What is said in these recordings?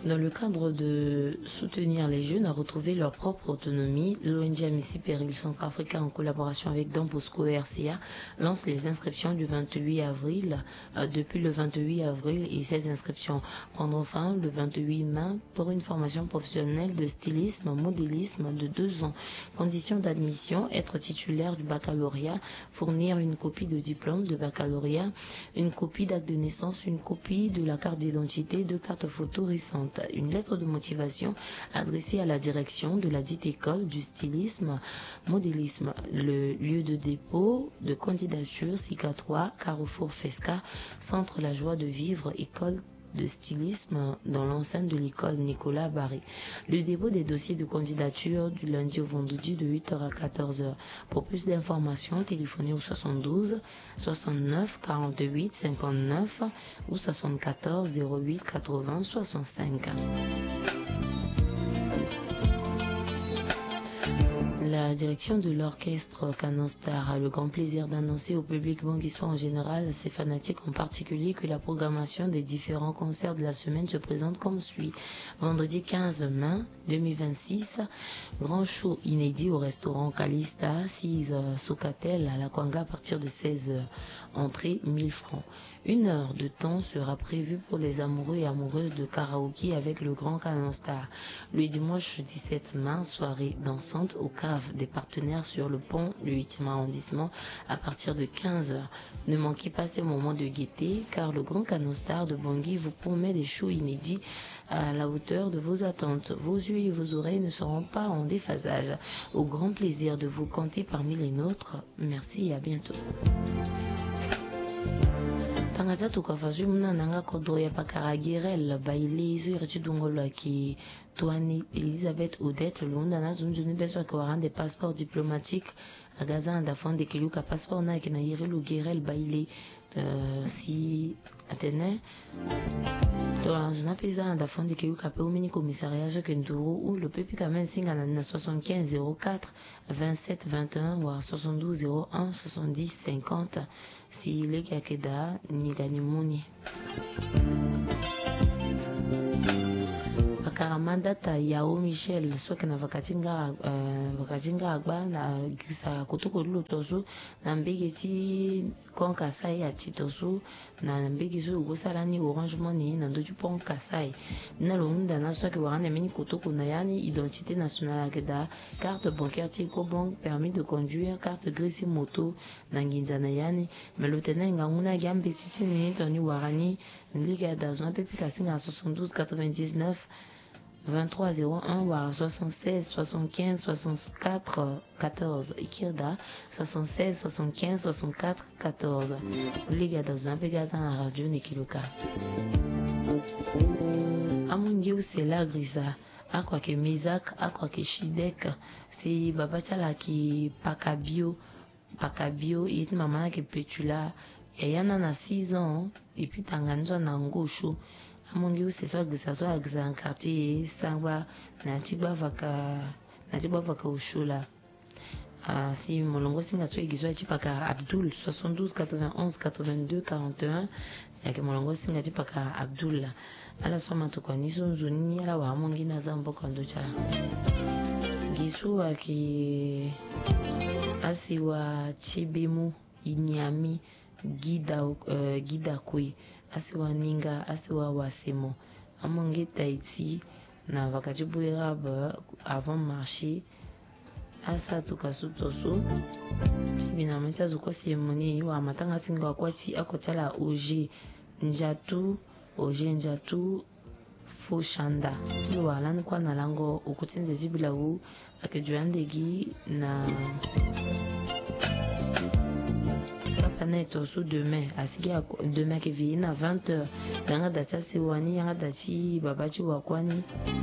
Dans le cadre de soutenir les jeunes à retrouver leur propre autonomie, l'ONG Amici Péril Centrafricain en collaboration avec Don Bosco et RCA lance les inscriptions du 28 avril. Depuis le 28 avril et ces inscriptions prendront fin le 28 mai pour une formation professionnelle de stylisme, modélisme de 2 ans. Conditions d'admission, être titulaire du baccalauréat, fournir une copie de diplôme de baccalauréat, une copie d'acte de naissance, une copie de la carte d'identité, 2 cartes photos récentes. Une lettre de motivation adressée à la direction de la dite école du stylisme, modélisme. Le lieu de dépôt de candidature, SICA 3, Carrefour Fesca, Centre La Joie de Vivre, école de stylisme dans l'enceinte de l'école Nicolas Barré. Le dépôt des dossiers de candidature du lundi au vendredi de 8h à 14h. Pour plus d'informations, téléphonez au 72 69 48 59 ou 74 08 80 65. La direction de l'orchestre Canon Star a le grand plaisir d'annoncer au public banguissois en général, à ses fanatiques en particulier, que la programmation des différents concerts de la semaine se présente comme suit. Vendredi 15 mai 2026, grand show inédit au restaurant Calista, 6 Socatel à la Kwanga à partir de 16h. Entrée 1000 francs. 1 heure de temps sera prévue pour les amoureux et amoureuses de karaoké avec le grand Canon Star. Le dimanche 17 mai, soirée dansante au cave des partenaires sur le pont du 8e arrondissement à partir de 15h. Ne manquez pas ces moments de gaieté car le grand Canon Star de Bangui vous promet des shows inédits à la hauteur de vos attentes. Vos yeux et vos oreilles ne seront pas en déphasage. Au grand plaisir de vous compter parmi les nôtres. Merci et à bientôt. Tangaza tukafazu mna nanga kodoya pakaragirel baile zo irchidungolo ki Toani Elisabeth Odette Lunda na zunjuni beso kwa des passeports diplomatiques à Gaza ndafon de kiluka passeport na kina yirilu girel baile si atene to anzuna pesa ndafon de kiluka pe umini commissariat je kenduro ou le pepi kamen singa na 75 04 27 21 ou 72 01 70 50 si le kakeda ni ganimuni Karamanda ta Yao Michel soki na vakatinga agba na gisa kotoko lutozu na mbegeti konka sai ya titozu na mbegeti ugosalani Orange Money na ndoju pon kasai na lunda na soki warane mini kotoko na yani identité nationale akeda carte bancaire Tigo Bank permis de conduire carte grise moto na nginza na yani melotena nganguna gambe titi ni toni warani liga dans un peu plus kasinga 72 99 23 01 ou 76 75 64 14 Ikirda 76 75 64 14 Liga dans un pégasin à radio Nikiluka Amungi ou c'est la grisa Akwa ke Mizak Akwa ke Shidek c'est babatala ki Pakabio et maman qui Petula et yana na 6 ans et puis tanganzo na ngosho Amongi c'est soit en quartier sangwa na tiba vaka ushula si molongo singa so igizwa chipaka Abdul 72 91 82 41 yake molongo singa chipaka Abdul ala soma to kwaniso nzuni ala wa amongi na zambo kondo cha gisu aki asiwa chibimu inyami gida kwe asiwa ninga asiwa wasemo amongi taiti na vakajibu iraba avant marché asa tukasutoso bina meta zuko semoni wa matanga singa kwati akotala oje njatu fushanda tuwa lani kwa nalango ukutinze jibila u akejuandegi na Paneto sous demain, demain qui vient à 20h. Dans la date, c'est Wani, dans la date, Babachi Wakwani.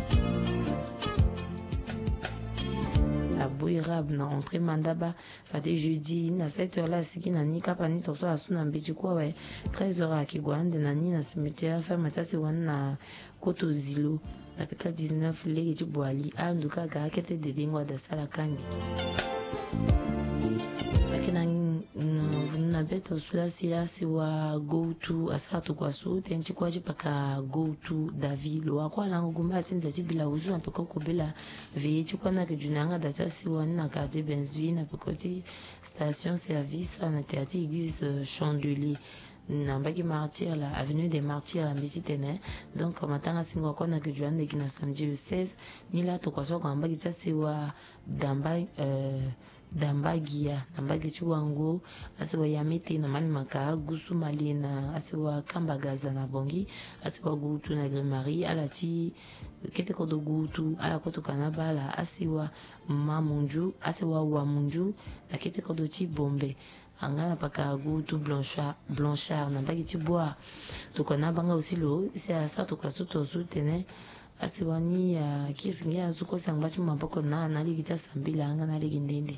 La bouirab na entrée mandaba, fate jeudi, na 7h là, c'est qui n'a ni kapani, torso à son ambition quoi, ouais. 13h à Kigouane, de Nani, na cimetière, faire matin, c'est Wan na Koto Zilo. La PK 19, les du Boali, à Nduka, Garakete de Dingwa de Salakangi. to sula sia siwa go to asatu kwa su tenchi kwa paka go to David lo akwa lango gumba tinza bila uzu na peko kubila ve chukwa na kujunanga data siwa na quartier Benzville na pekoti station service na théâtre église Chandelier na mbaki martyr la avenue des martyrs la Mbititene. Donc matanga singwa kwa na kujuande kina samedi le 16 nila to kwa so kwa mbaki tsa siwa dambagia nambagi chuwangu asiwa yamiti na mali maka gusu mali na asiwa kambagaza na bongi asiwa gutu na grimari alati kete kodo gutu ala koto kanabala asiwa mamunju asiwa wamunju na kete kodo chi bombe angana paka gutu blanchard nambagi chi bois to kanabanga usilo c'est à ça to kasuto sutene asiwani ya kisingia zuko sangbachu maboko na naligita sambila anga naligindende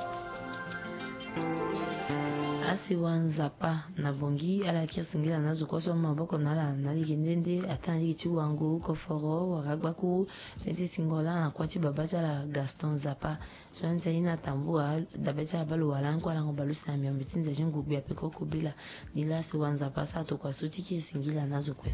asiwa nzapa na bongi ala kisingira nazo kwa so maboko na naligindende atani chiwangu koforo waragbaku tenti singola na kwachi babacha la Gaston Zapa sonza ina tambua dabecha balu walan kwa lango balusa mi mbitinza jingu bia peko kubila nila asiwa nzapa sa to kwa suti kisingira nazo kwa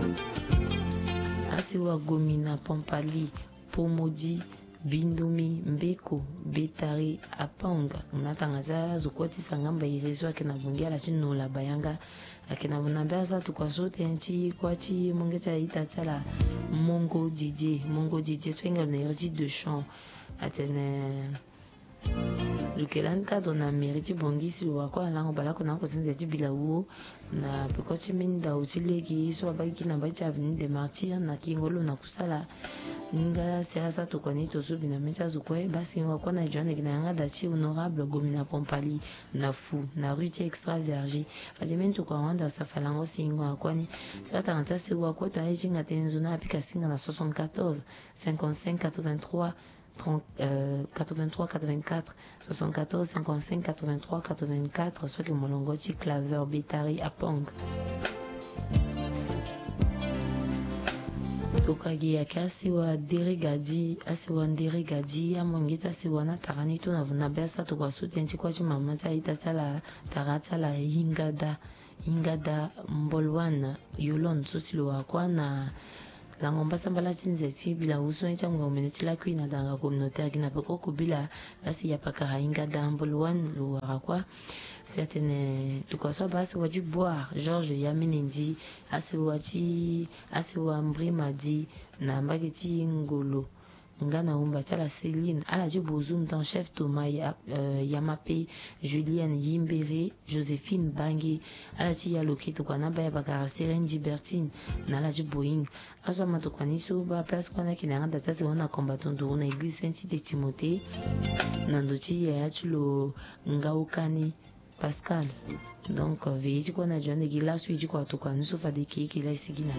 asiwa Gomina Pompali Pomodi Bindumi Mbeko Betari Apanga unatangaza zukwati sangamba irezo akina bungia la chino la bayanga akina bunambeza tukwasote nchi kwachi mongeta itatala Mongo DJ swinga energie de chant atene lukelan ka dona mérite bongisi wakwa lango balako na kosenza jibila wo na pekochi minda uchileki so abaki na bacha avenue des martyrs na kingolo na kusala ninga siasa to konito so bina mecha zukwe basi wakwa na jone kinanga dachi honorable Gomina Pompali na fu na rue extra verger alimento kwa wanda safalango singo akwani tata ngata wakwa to ali jinga tenzuna apika singa na 74 55 83 83 84 74 55 83 84 soit que molongoti claveur Betari Apong tokagi ya kasi wa derigadi asiwa nderigadi amongita asiwa na tarani to na besa to kwa sutenchi kwa chimama cha itatala tarata la ingada mbolwana yolon susilo wakwa na la ngomba sambala tinzeti bila uso ncha ngomene la kwina danga communauté akina peko kubila basi ya paka inga dambolwan luara kwa certaine tukwaso basi waju boire Georges Yamenendi asiwa Mbrimadi na mbageti ngolo ngana umba chala Céline ala jibozum dans chef Thomas Yamape Julienne Yimbere Joséphine Bangi ala ti ya lokito kwa namba ya bakara Serene Gibertine na ala jiboing aso matokwani so ba place kwana kinanga datasi wana combattant na église Saint Timothée na ndochi ya chulo ngaukani Pascal donc veji kona jone gila suiji kwa tokwani so fa de kiki la sigina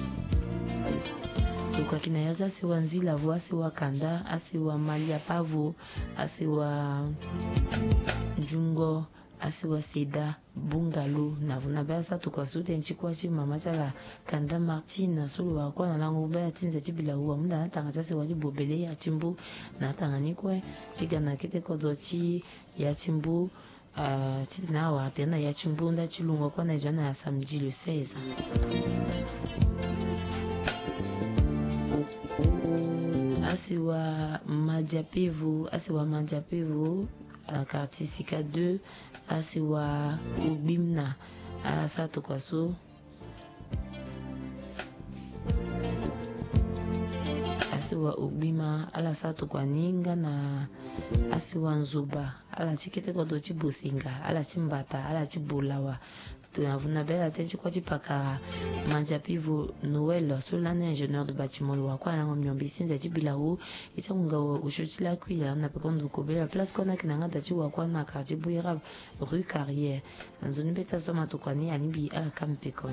kwa kinayaza asiwa nzila vo asiwa kanda asiwa malia pavo asiwa jungo asiwa seda bungalo na vuna basa tukasute nchikwa chi mama chala kanda Martine solo wakwa na lango ba tinza chibila huwa munda natanga chase wali bobele ya chimbu na tangani kwa chiga na kite kodochi ya chimbu chitina wa tena ya chimbu nda chilungo kwa na jana ya samedi le 16 asiwa Majapevu quartier Sika 2 asiwa Ubimna alasa tukwaso asiwa Ubima alasa tukwaninga na asiwa Nzuba ala chikete kodo chibusinga ala chimbata ala chibulawa tunavuna bela tenchi kwa chipaka Majapevu Noël solane ingénieur de bâtiment wa kwa lango myombi sinza chibila hu itangunga ushutila kwila na pekondo kobela place kona kinanga dachi wa kwa na quartier Bouira rue Carrière nzoni beta soma tokwani anibi ala kampeko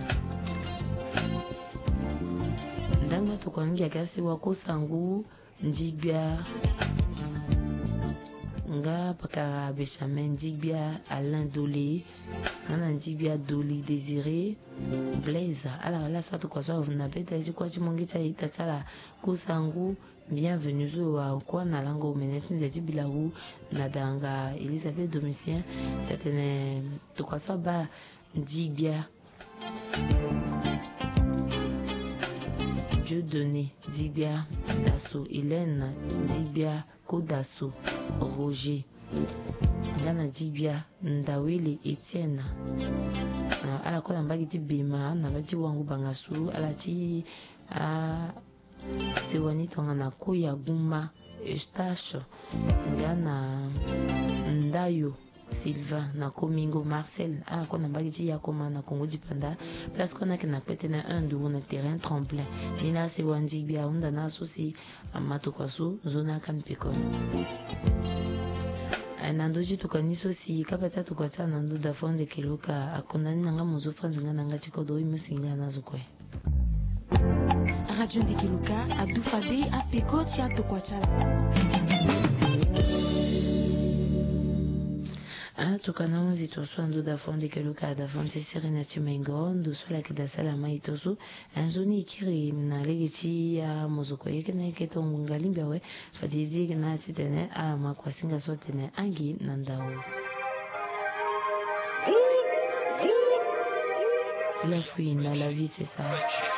ndanga tokwani ya kasi wa kosangu njibia nga paka Benjamin Dibia Alain Dolé ngana njibia Doli Désiré Blaise ala la sato kwa so na beta kwa chimongi cha itatala kusangu bienvenue zo wa kwa na lango menesi de jibila wu na danga Elisabeth Domitien certaine to kwa so ba njibia Dieu donné Dibia Dasso Hélène Dibia Kodasso Roger Ngana Dibia Ndawele Etienne ala kwa mbagi tibima na bati wangu bangasu ala ti sewani tonga na koya guma Eustache Ngana Ndayo Sylvain na Komingo Marcel ala kwa mbagi ti yakoma na Congo Dipanda place qu'on a que na pete na un de na terrain tremplin nina sewandi bia onda na sosi amatokwaso zona kampeko nandoji tukaniso si kapata tukwata nando da fonde keloka akondani nanga muzofa nzinga nanga chikodo imusinga nazokwe Radio Ndekeluka adufade apeko tia tukwata tukana unzi toswa ndo da fonde keloka da fonte serena chimengo ndo sola kida sala mai tosu anzoni ikiri na legiti ya mozoko yeke na keto ngalimbia we fadizi na titene ama kwasinga sotene angi nandao la fouine à la vie c'est ça.